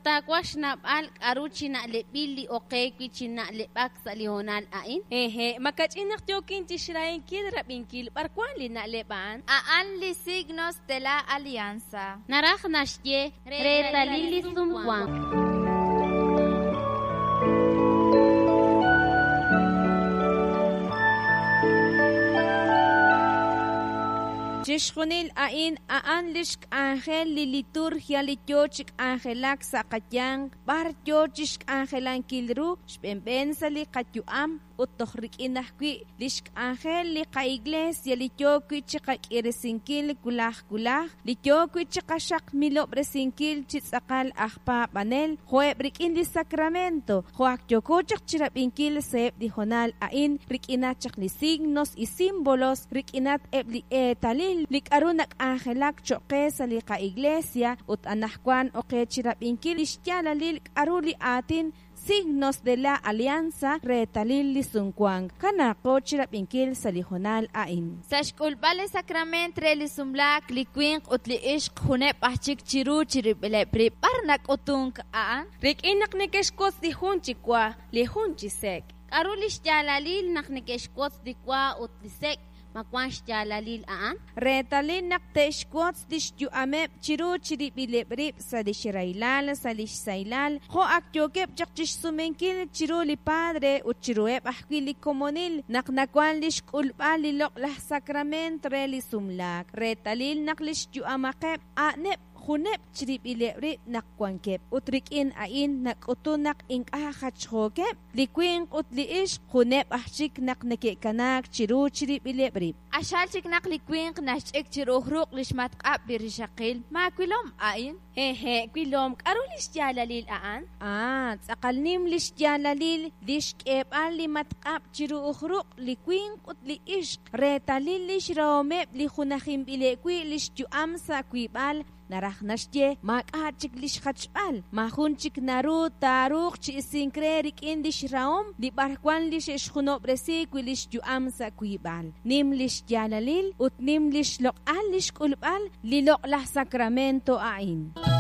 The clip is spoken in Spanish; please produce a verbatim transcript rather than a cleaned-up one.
Utakwash nabal aruchi na lepili o kekwi china lepak sa lihonal ain. Ehe, makachinak jokin tishrain kid rabinkil parkwali na leban. Aan li signos de la alianza. Naraj nashye retalili sumpuan. Jishkunil ain aan lishk angel li liturgia li tiochik angelak sa katyang bar tiochik angelan kilru shpenpensa li katyuam utohrik inahkwi lishk angel li ka iglesia li tiokwi chika kiresinkil kulah kulah li tiokwi chika shak milo bresinkil chitsakal ahpa panel joe brikin li sacramento joak tiokochak chirapinkil sep di honal ain rikinachak li signos y símbolos rikinat ebli etalil likarunak angelak choke sa lika iglesia ut anahkwan o kechirapinkil ishtialalil aruli atin signos de la alianza retalil li sunkwang kanako chirapinkil sa lihonal ain. Sa shkulbale sakrament re li sumlak li kwink ut li ishk hunep ahchik chiru chiribilepri parnak utunk aan. Rik inak nekeshkos di hunchikwa li hunchisek. Arulish jalalil nak nekeshkos di kwa ut lisek. Makwash jalalil aan. Retalin nak teshkots dish yu amep chiru chiri bilebrip sa dishirailal sa lishsailal. Ho akyokep jakchish sumenkil chiru li padre ut chiruep ahkwili komonil. Nak nakwan lish kulpa li lok lah sakrament re li sumlak. Retalil nak lish yu amakep anep. Hunep chirip ilepri nakwankep utrikin ain nakutunak ing ahachokep likwing ut liish hunep ahchik nak nakikanak chiru chirip ilepri ashal chik nak likwing nashik chiru hruk lishmat qab birishakil ma kwilom ain hehe kwilom karulish jalalil aan ah tsakalnim lish jalalil lish kep an limat qab chiru hruk likwing ut liish retalil lish raomep li hunahim bilekwi lish juam sa kwibal narah nashye makachik lish khachal mahunchik naru taruk chi sinkrerik indish raum di barkwan lish shkhuno bresi kwilish juam sa kwibal nim lish jalalil ut nim lish lok al lish kulbal lilok lah sakramento ain.